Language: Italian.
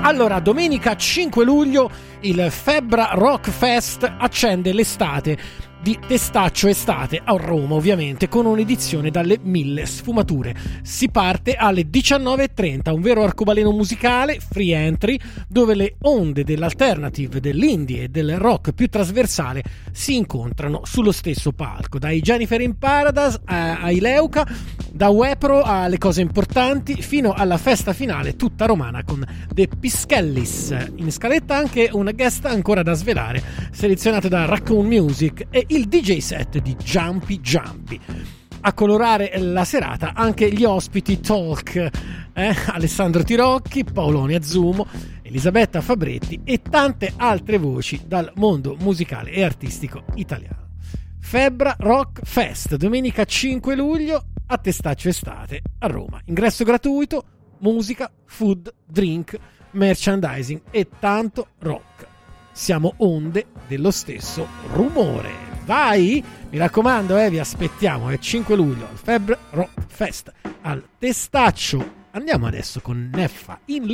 Allora, domenica 5 luglio il Febbra Rock Fest accende l'estate di Testaccio Estate a Roma, ovviamente, con un'edizione dalle 1000 sfumature. Si parte alle 19:30, un vero arcobaleno musicale, free entry, dove le onde dell'alternative, dell'indie e del rock più trasversale si incontrano sullo stesso palco. Dai Jennifer in Paradise ai Leuca, da Wepro alle cose importanti, fino alla festa finale tutta romana con The Pischellis. In scaletta anche un guest ancora da svelare, selezionato da Raccoon Music, e il DJ set di Jumpy Jumpy. A colorare la serata anche gli ospiti talk, Alessandro Tirocchi, Paolone Azzumo, Elisabetta Fabretti e tante altre voci dal mondo musicale e artistico italiano. Febbra Rock Fest, domenica 5 luglio a Testaccio Estate a Roma. Ingresso gratuito, musica, food, drink, merchandising e tanto rock. Siamo onde dello stesso rumore. Vai, mi raccomando, vi aspettiamo, è 5 luglio al Febbra Rock Fest al Testaccio. Andiamo adesso con Neffa in